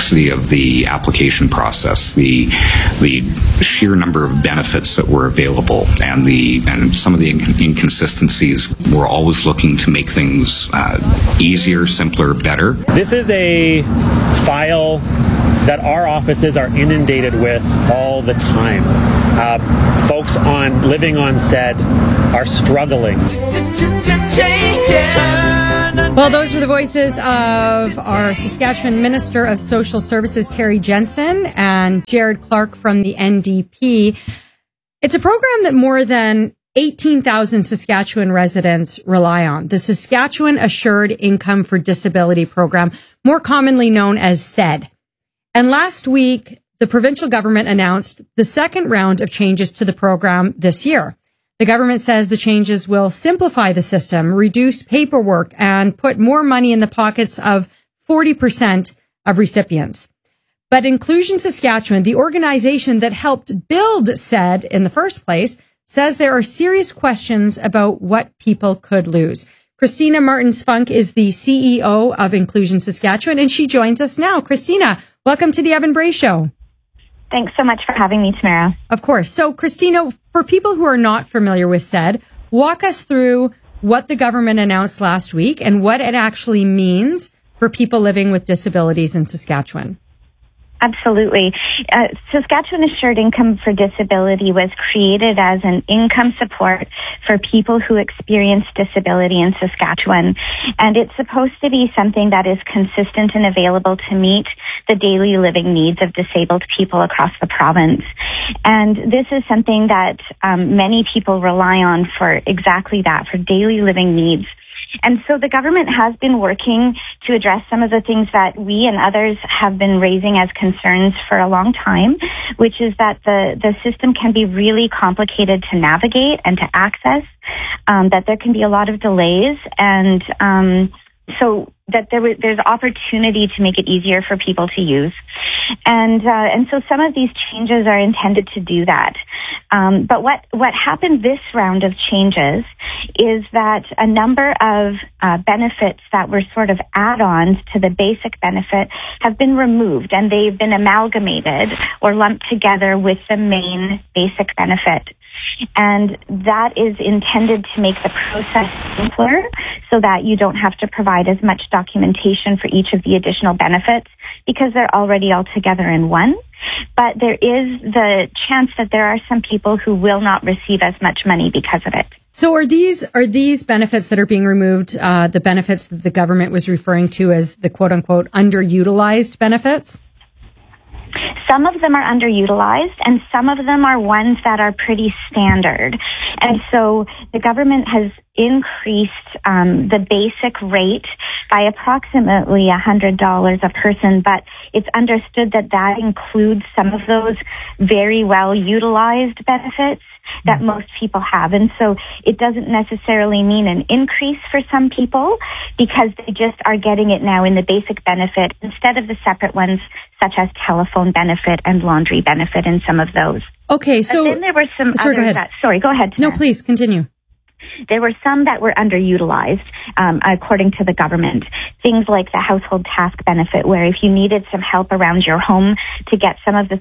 complexity of the application process, the sheer number of benefits that were available, and some of the inconsistencies. We're always looking to make things easier, simpler, better. This is a file that our offices are inundated with all the time. Folks living on SED are struggling. Well, those were the voices of our Saskatchewan Minister of Social Services, Terry Jensen, and Jared Clark from the NDP. It's a program that more than 18,000 Saskatchewan residents rely on. The Saskatchewan Assured Income for Disability Program, more commonly known as SED. And last week, the provincial government announced the second round of changes to the program this year. The government says the changes will simplify the system, reduce paperwork, and put more money in the pockets of 40% of recipients. But Inclusion Saskatchewan, the organization that helped build SED in the first place, says there are serious questions about what people could lose. Christina Martins-Funk is the CEO of Inclusion Saskatchewan, and she joins us now. Christina, welcome to the Evan Bray Show. Thanks so much for having me, Tamara. Of course. So, Christina, for people who are not familiar with SED, walk us through what the government announced last week and what it actually means for people living with disabilities in Saskatchewan. Absolutely. Saskatchewan Assured Income for Disability was created as an income support for people who experience disability in Saskatchewan. And it's supposed to be something that is consistent and available to meet the daily living needs of disabled people across the province. And this is something that many people rely on for exactly that, for daily living needs. And so the government has been working to address some of the things that we and others have been raising as concerns for a long time, which is that the system can be really complicated to navigate and to access, that there can be a lot of delays, and so that there's opportunity to make it easier for people to use. And so some of these changes are intended to do that. But what happened this round of changes is that a number of benefits that were sort of add-ons to the basic benefit have been removed, and they've been amalgamated or lumped together with the main basic benefit. And that is intended to make the process simpler so that you don't have to provide as much documentation for each of the additional benefits because they're already all together in one. But there is the chance that there are some people who will not receive as much money because of it. So are these benefits that are being removed the benefits that the government was referring to as the quote-unquote underutilized benefits? Some of them are underutilized, and some of them are ones that are pretty standard. And so the government has increased the basic rate by approximately $100 a person, but it's understood that that includes some of those very well utilized benefits that most people have. And so it doesn't necessarily mean an increase for some people because they just are getting it now in the basic benefit instead of the separate ones such as telephone benefit and laundry benefit and some of those. Okay, so... And then there were some sorry, others go ahead. No, please, continue. There were some that were underutilized, according to the government. Things like the household task benefit, where if you needed some help around your home to get some of the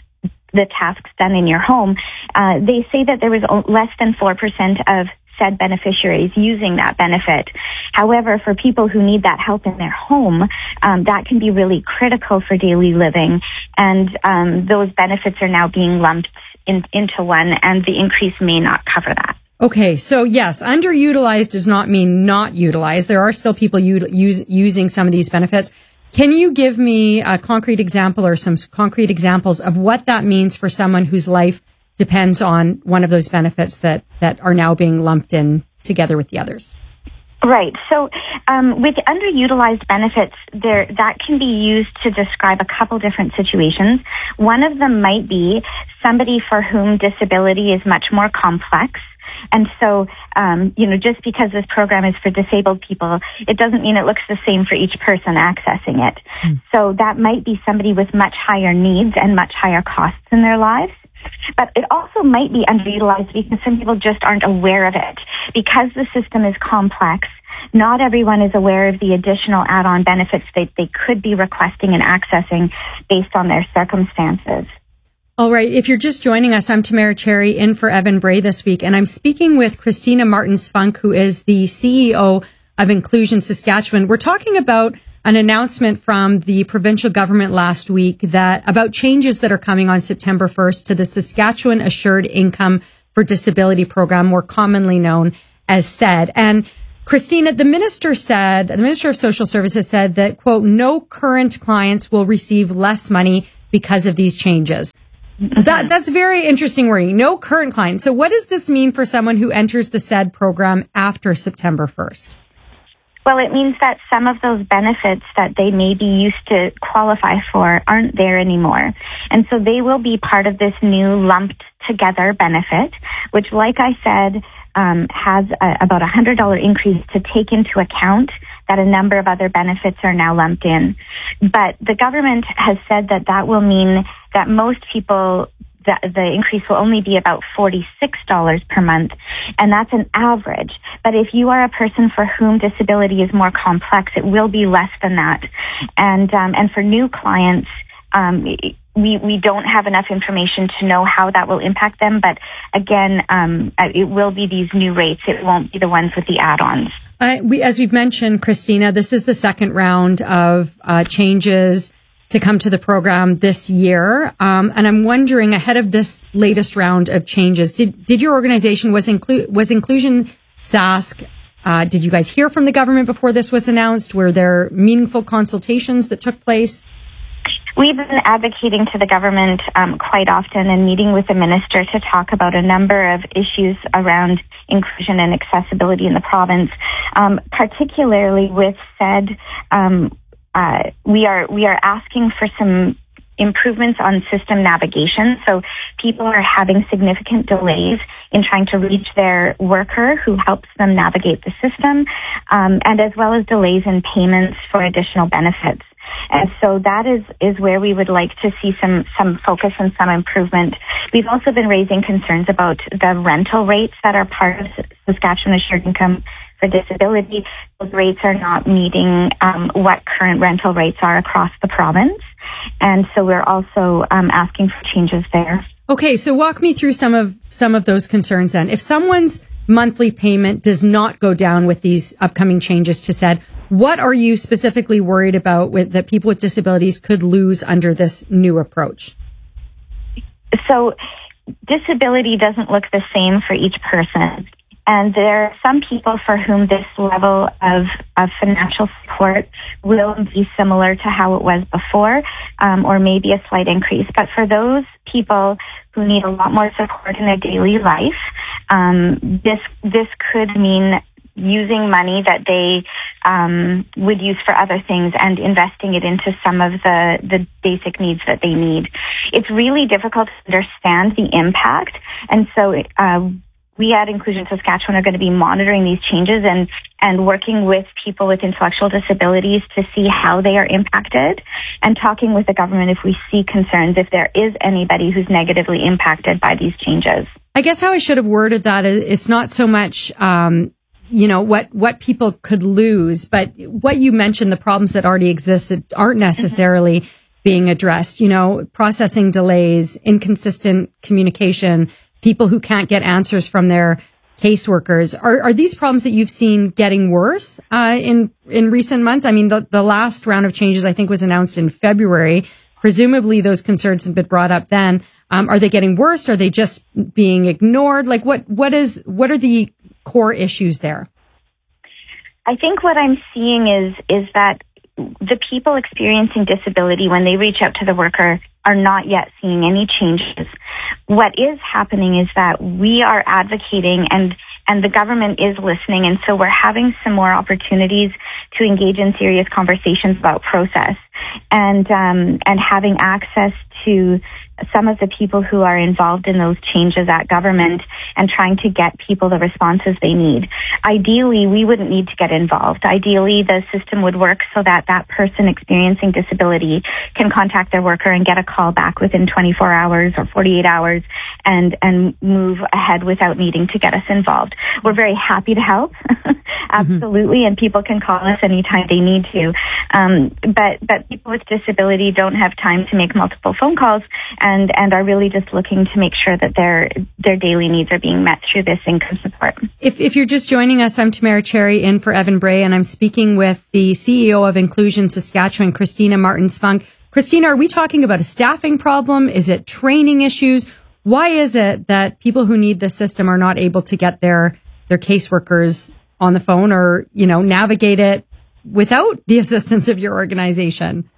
tasks done in your home, they say that there was less than 4% of SED beneficiaries using that benefit. However, for people who need that help in their home, that can be really critical for daily living. And those benefits are now being lumped into one, and the increase may not cover that. Okay, so yes, underutilized does not mean not utilized. There are still people using some of these benefits. Can you give me a concrete example or some concrete examples of what that means for someone whose life depends on one of those benefits that are now being lumped in together with the others? Right. So with underutilized benefits, that can be used to describe a couple different situations. One of them might be somebody for whom disability is much more complex. And so, just because this program is for disabled people, it doesn't mean it looks the same for each person accessing it. So that might be somebody with much higher needs and much higher costs in their lives. But it also might be underutilized because some people just aren't aware of it. Because the system is complex, not everyone is aware of the additional add-on benefits that they could be requesting and accessing based on their circumstances. All right. If you're just joining us, I'm Tamara Cherry in for Evan Bray this week, and I'm speaking with Christina Martens-Funk, who is the CEO of Inclusion Saskatchewan. We're talking about an announcement from the provincial government last week about changes that are coming on September 1st to the Saskatchewan Assured Income for Disability program, more commonly known as SAID. And Christina, the Minister of Social Services said that, quote, no current clients will receive less money because of these changes. That's very interesting wording. No current clients. So what does this mean for someone who enters the SAID program after September 1st? Well, it means that some of those benefits that they may be used to qualify for aren't there anymore. And so they will be part of this new lumped together benefit, which, like I said, has about a $100 increase to take into account that a number of other benefits are now lumped in. But the government has said that will mean that most people, the increase will only be about $46 per month, and that's an average. But if you are a person for whom disability is more complex, it will be less than that. And for new clients, we don't have enough information to know how that will impact them. But again, it will be these new rates. It won't be the ones with the add-ons. As we've mentioned, Christina, this is the second round of changes to come to the program this year. And I'm wondering, ahead of this latest round of changes, did your organization, was Inclusion Sask, did you guys hear from the government before this was announced? Were there meaningful consultations that took place? We've been advocating to the government quite often and meeting with the minister to talk about a number of issues around inclusion and accessibility in the province, particularly with SAID. We are asking for some improvements on system navigation. So people are having significant delays in trying to reach their worker who helps them navigate the system, and as well as delays in payments for additional benefits. And so that is where we would like to see some focus and some improvement. We've also been raising concerns about the rental rates that are part of Saskatchewan Assured Income for Disability. Those rates are not meeting what current rental rates are across the province. And so we're also asking for changes there. Okay, so walk me through some of those concerns then. If someone's monthly payment does not go down with these upcoming changes to SAID, what are you specifically worried about that people with disabilities could lose under this new approach? So disability doesn't look the same for each person. And there are some people for whom this level of financial support will be similar to how it was before, or maybe a slight increase. But for those people who need a lot more support in their daily life, this could mean using money that they would use for other things and investing it into some of the basic needs that they need. It's really difficult to understand the impact, and so we at Inclusion Saskatchewan are going to be monitoring these changes and working with people with intellectual disabilities to see how they are impacted, and talking with the government if we see concerns, if there is anybody who's negatively impacted by these changes. I guess how I should have worded that is it's not so much what people could lose, but what you mentioned, the problems that already exist that aren't necessarily being addressed, processing delays, inconsistent communication, people who can't get answers from their caseworkers. Are these problems that you've seen getting worse in recent months? I mean, the last round of changes, I think, was announced in February. Presumably those concerns have been brought up then. Are they getting worse? Are they just being ignored? Like what are the core issues there? I think what I'm seeing is that the people experiencing disability, when they reach out to the worker, are not yet seeing any changes. What is happening is that we are advocating and the government is listening, and so we're having some more opportunities to engage in serious conversations about process and having access to some of the people who are involved in those changes at government and trying to get people the responses they need. Ideally, we wouldn't need to get involved. Ideally, the system would work so that that person experiencing disability can contact their worker and get a call back within 24 hours or 48 hours and move ahead without needing to get us involved. We're very happy to help, absolutely, and people can call us anytime they need to. But people with disability don't have time to make multiple phone calls and are really just looking to make sure that their daily needs are being met through this income support. If you're just joining us, I'm Tamara Cherry in for Evan Bray, and I'm speaking with the CEO of Inclusion Saskatchewan, Christina Martens-Funk. Christina, are we talking about a staffing problem? Is it training issues? Why is it that people who need this system are not able to get their caseworkers on the phone or, navigate it without the assistance of your organization?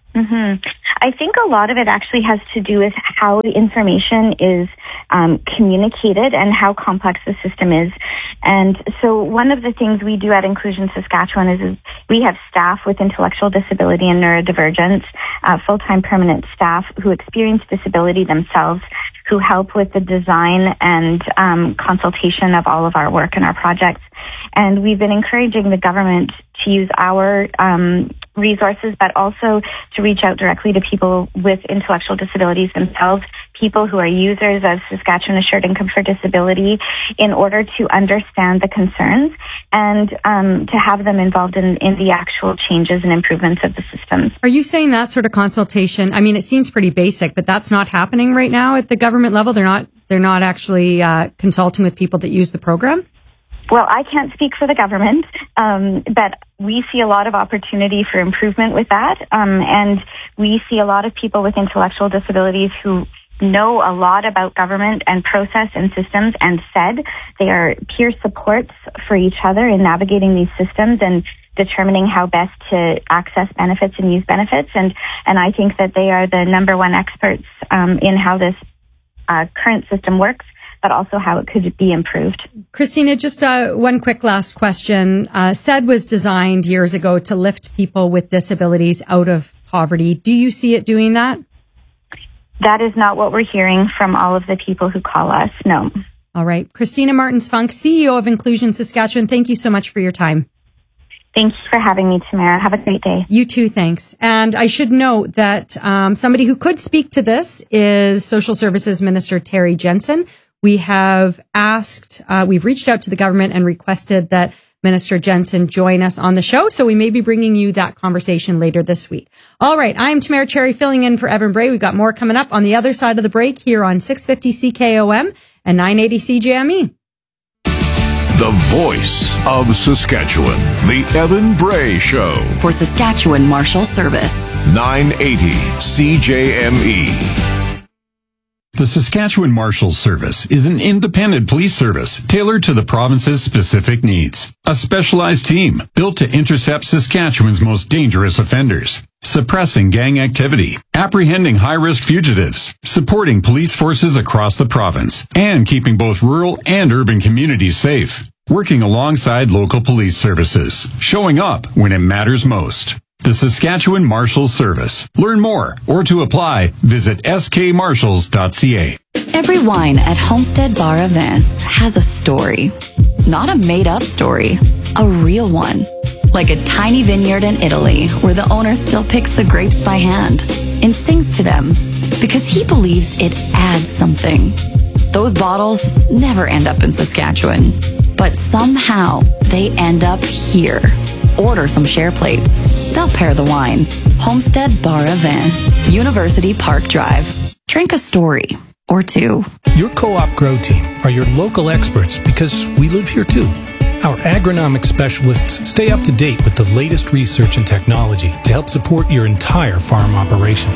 I think a lot of it actually has to do with how the information is communicated and how complex the system is. And so one of the things we do at Inclusion Saskatchewan is we have staff with intellectual disability and neurodivergence, full-time permanent staff who experience disability themselves, who help with the design and consultation of all of our work and our projects. And we've been encouraging the government to use our resources, but also to reach out directly to people with intellectual disabilities themselves, people who are users of Saskatchewan Assured Income for Disability, in order to understand the concerns and to have them involved in the actual changes and improvements of the system. Are you saying that sort of consultation? I mean, it seems pretty basic, but that's not happening right now at the government level. They're not actually consulting with people that use the program? Well, I can't speak for the government, but we see a lot of opportunity for improvement with that. And we see a lot of people with intellectual disabilities who know a lot about government and process and systems and said they are peer supports for each other in navigating these systems and determining how best to access benefits and use benefits. And I think that they are the number one experts in how this current system works, but also how it could be improved. Christina, just one quick last question. SED was designed years ago to lift people with disabilities out of poverty. Do you see it doing that? That is not what we're hearing from all of the people who call us, no. All right. Christina Martens-Funk, CEO of Inclusion Saskatchewan, thank you so much for your time. Thank you for having me, Tamara. Have a great day. You too, thanks. And I should note that somebody who could speak to this is Social Services Minister Terry Jensen. We have we've reached out to the government and requested that Minister Jensen join us on the show. So we may be bringing you that conversation later this week. All right. I'm Tamara Cherry filling in for Evan Bray. We've got more coming up on the other side of the break here on 650 CKOM and 980 CJME. The voice of Saskatchewan, the Evan Bray Show. For Saskatchewan Marshal Service. 980 CJME. The Saskatchewan Marshals Service is an independent police service tailored to the province's specific needs. A specialized team built to intercept Saskatchewan's most dangerous offenders, suppressing gang activity, apprehending high-risk fugitives, supporting police forces across the province, and keeping both rural and urban communities safe. Working alongside local police services, showing up when it matters most. The Saskatchewan Marshals Service. Learn more or to apply, visit skmarshals.ca. Every wine at Homestead Bar Avant has a story. Not a made-up story, a real one. Like a tiny vineyard in Italy where the owner still picks the grapes by hand and sings to them because he believes it adds something. Those bottles never end up in Saskatchewan, but somehow they end up here. Order some share plates. They'll pair the wine. Homestead Bar Avant, University Park Drive. Drink a story or two. Your Co-op Grow Team are your local experts because we live here too. Our agronomic specialists stay up to date with the latest research and technology to help support your entire farm operation.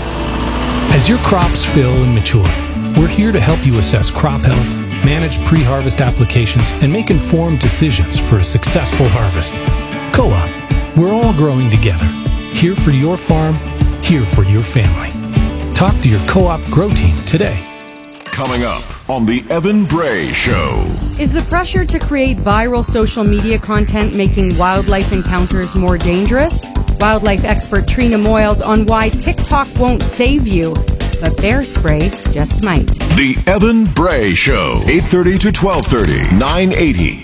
As your crops fill and mature, we're here to help you assess crop health, manage pre-harvest applications, and make informed decisions for a successful harvest. Co-op, we're all growing together. Here for your farm, here for your family. Talk to your Co-op Grow Team today. Coming up on the Evan Bray Show. Is the pressure to create viral social media content making wildlife encounters more dangerous? Wildlife expert Trina Moyles on why TikTok won't save you. but bear spray just might. The Evan Bray Show, 8:30 to 12:30, 980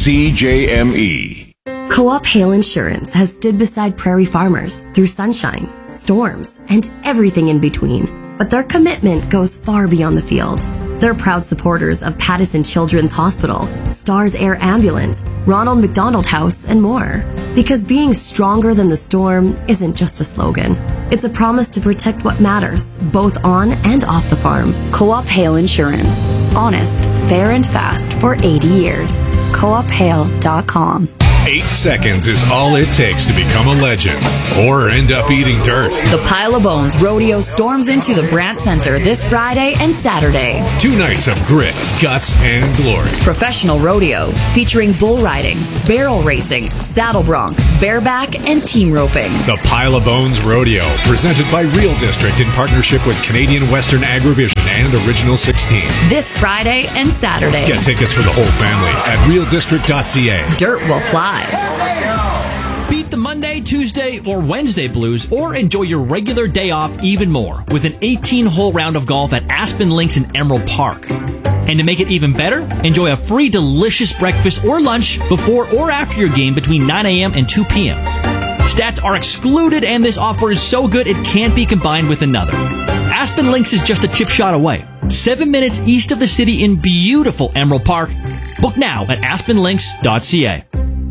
CJME. Co-op Hail Insurance has stood beside prairie farmers through sunshine, storms, and everything in between. But their commitment goes far beyond the field. They're proud supporters of Pattison Children's Hospital, Stars Air Ambulance, Ronald McDonald House, and more. Because being stronger than the storm isn't just a slogan. It's a promise to protect what matters, both on and off the farm. Co-op Hail Insurance. Honest, fair, and fast for 80 years. CoopHail.com. 8 seconds is all it takes to become a legend or end up eating dirt. The Pile of Bones Rodeo storms into the Brant Center this Friday and Saturday. 2 nights of grit, guts, and glory. Professional rodeo featuring bull riding, barrel racing, saddle bronc, bareback, and team roping. The Pile of Bones Rodeo, presented by Real District in partnership with Canadian Western Agrivision and Original 16. This Friday and Saturday. Get tickets for the whole family at realdistrict.ca. Dirt will fly. Beat the Monday, Tuesday, or Wednesday blues, or enjoy your regular day off even more with an 18-hole round of golf at Aspen Links in Emerald Park. And to make it even better, enjoy a free delicious breakfast or lunch before or after your game between 9 a.m. and 2 p.m. Stats are excluded, and this offer is so good it can't be combined with another. Aspen Links is just a chip shot away, 7 minutes east of the city in beautiful Emerald Park. Book now at aspenlinks.ca.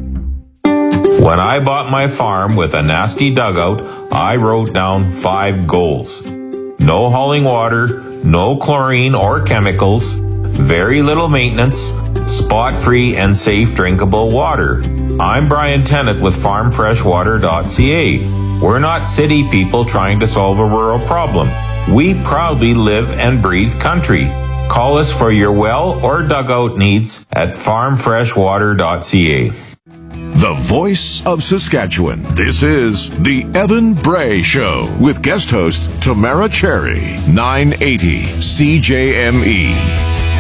When I bought my farm with a nasty dugout, I wrote down 5 goals. No hauling water, no chlorine or chemicals, very little maintenance, spot-free and safe drinkable water. I'm Brian Tennant with farmfreshwater.ca. We're not city people trying to solve a rural problem. We proudly live and breathe country. Call us for your well or dugout needs at farmfreshwater.ca. The voice of Saskatchewan. This is The Evan Bray Show with guest host Tamara Cherry, 980 CJME.